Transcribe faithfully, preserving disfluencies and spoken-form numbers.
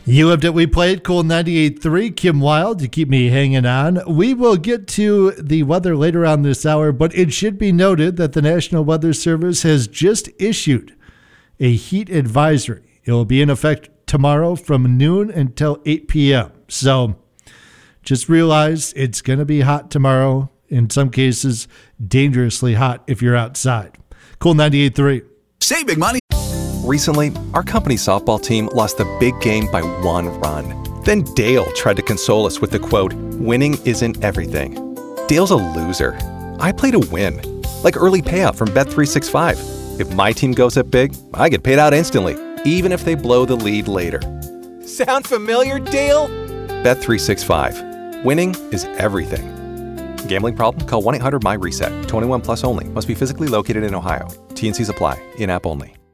You loved it. We played Cool ninety-eight point three. Kim Wilde to keep me hanging on. We will get to the weather later on this hour, but it should be noted that the National Weather Service has just issued a heat advisory. It will be in effect tomorrow from noon until eight p.m. So just realize it's going to be hot tomorrow. In some cases, dangerously hot if you're outside. Cool ninety-eight point three. Save big money. Recently, our company softball team lost the big game by one run. Then Dale tried to console us with the quote, "Winning isn't everything." Dale's a loser. I play to win. Like early payout from Bet three sixty-five. If my team goes up big, I get paid out instantly, even if they blow the lead later. Sound familiar, Dale? Bet three sixty-five. Winning is everything. Gambling problem? Call one eight hundred M Y RESET. twenty-one plus only. Must be physically located in Ohio. T N Cs apply. In-app only.